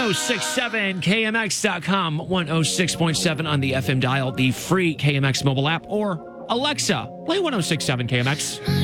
1067KMX.com, 106.7 on the FM dial, the free KMX mobile app, or Alexa, play 1067 KMX.